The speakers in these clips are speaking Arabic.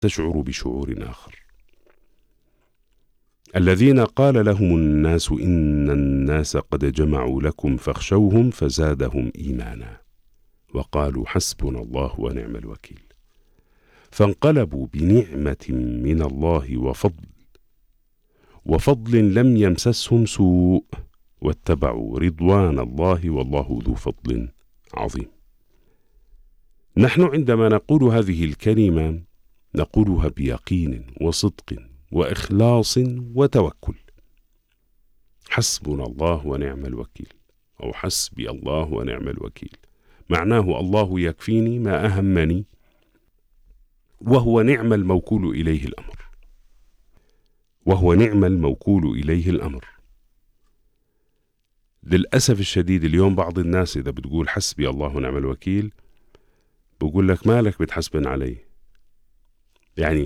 تشعر بشعور آخر. الذين قال لهم الناس إن الناس قد جمعوا لكم فاخشوهم فزادهم إيمانا وقالوا حسبنا الله ونعم الوكيل، فانقلبوا بنعمة من الله وفضل لم يمسسهم سوء واتبعوا رضوان الله والله ذو فضل عظيم. نحن عندما نقول هذه الكلمة نقولها بيقين وصدق وإخلاص وتوكل. حسبنا الله ونعم الوكيل أو حسبي الله ونعم الوكيل، معناه الله يكفيني ما أهمني، وهو نعم الموكول إليه الأمر، وهو نعم الموكول إليه الأمر. للأسف الشديد اليوم بعض الناس إذا بتقول حسبي الله ونعم الوكيل بقول لك مالك بتحسبن علي، يعني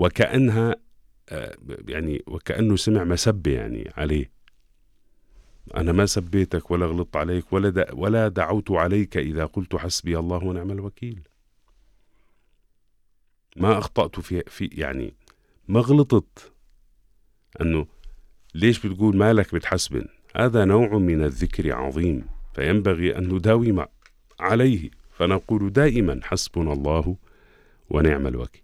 وكأنه سمع مسبة يعني عليه. أنا ما سبيتك ولا غلطت عليك ولا دعوت عليك إذا قلت حسبي الله ونعم الوكيل. ما أخطأت في يعني ما غلطت. أنه ليش بتقول مالك بتحسبن؟ هذا نوع من الذكر عظيم، فينبغي أن نداوم عليه، فنقول دائما حسبنا الله ونعم الوكيل.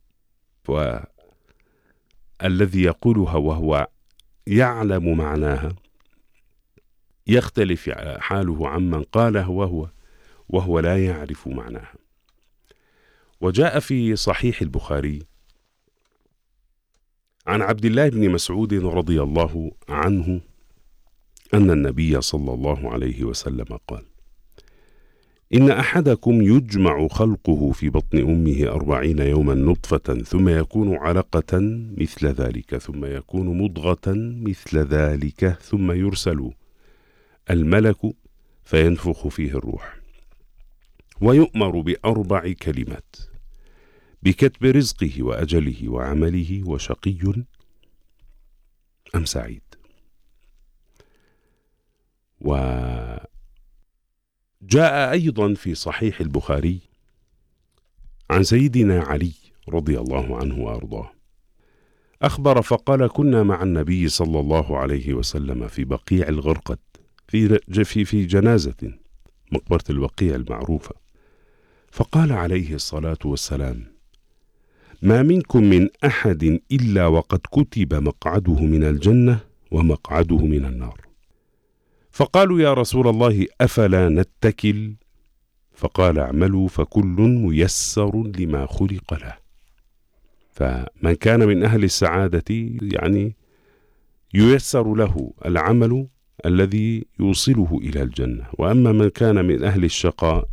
والذي يقولها وهو يعلم معناها يختلف حاله عمن قاله وهو لا يعرف معناها. وجاء في صحيح البخاري عن عبد الله بن مسعود رضي الله عنه أن النبي صلى الله عليه وسلم قال: إن أحدكم يجمع خلقه في بطن أمه 40 يوما نطفة ثم يكون علقة مثل ذلك ثم يكون مضغة مثل ذلك ثم يرسل الملك فينفخ فيه الروح ويؤمر ب4 كلمات: بكتب رزقه وأجله وعمله وشقي أم سعيد. وجاء أيضا في صحيح البخاري عن سيدنا علي رضي الله عنه وأرضاه أخبر فقال: كنا مع النبي صلى الله عليه وسلم في بقيع الغرقد في جنازة مقبرة البقيع المعروفة، فقال عليه الصلاة والسلام: ما منكم من أحد إلا وقد كتب مقعده من الجنة ومقعده من النار. فقالوا: يا رسول الله أفلا نتكل؟ فقال: اعملوا فكل ميسر لما خلق له. فمن كان من أهل السعادة يعني ييسر له العمل الذي يوصله إلى الجنة، وأما من كان من أهل الشقاء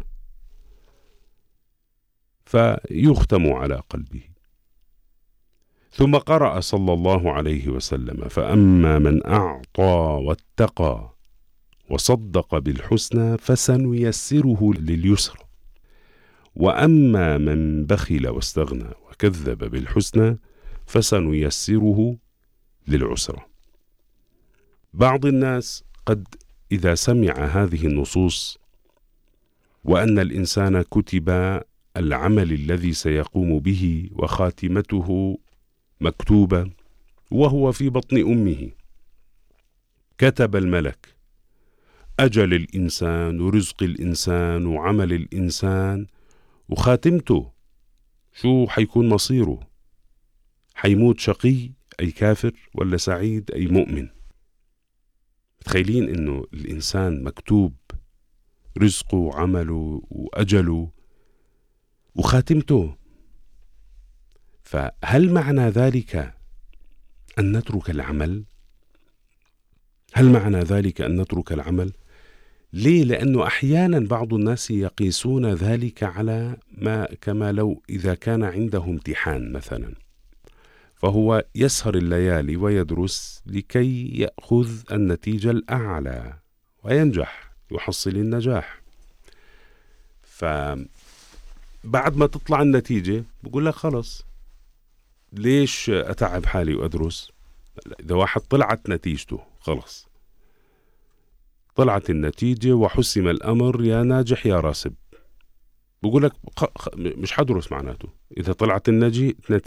فيختم على قلبه. ثم قرأ صلى الله عليه وسلم: فأما من أعطى واتقى وصدق بالحسنى فسنيسره لليسرى، وأما من بخل واستغنى وكذب بالحسنى فسنيسره للعسرى. بعض الناس قد إذا سمع هذه النصوص وأن الإنسان كتب العمل الذي سيقوم به وخاتمته مكتوبة وهو في بطن أمه، كتب الملك أجل الإنسان ورزق الإنسان وعمل الإنسان وخاتمته، شو حيكون مصيره؟ حيموت شقي أي كافر ولا سعيد أي مؤمن؟ تخيلين إنه الإنسان مكتوب رزقه وعمله وأجله وخاتمته. فهل معنى ذلك أن نترك العمل؟ هل معنى ذلك أن نترك العمل؟ ليه؟ لأنه أحيانا بعض الناس يقيسون ذلك على كما لو إذا كان عنده امتحان مثلا، فهو يسهر الليالي ويدرس لكي يأخذ النتيجة الأعلى وينجح يحصل النجاح. فبعد ما تطلع النتيجة بقول لك خلص ليش أتعب حالي وأدرس؟ إذا واحد طلعت نتيجته خلص، طلعت النتيجة وحسم الأمر، يا ناجح يا راسب، بقول لك مش حدرس معناته. إذا طلعت النتيجة